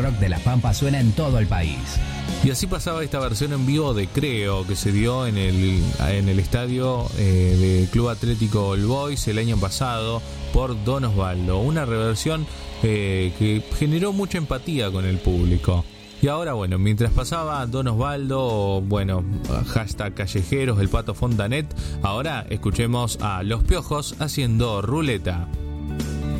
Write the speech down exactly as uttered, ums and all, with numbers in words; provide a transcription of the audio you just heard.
rock de La Pampa suena en todo el país. Y así pasaba esta versión en vivo de Creo, que se dio en el, en el estadio eh, de Club Atlético All Boys el año pasado por Don Osvaldo. Una reversión eh, que generó mucha empatía con el público. Y ahora, bueno, mientras pasaba Don Osvaldo, bueno, hashtag callejeros, el Pato Fontanet, ahora escuchemos a Los Piojos haciendo Ruleta.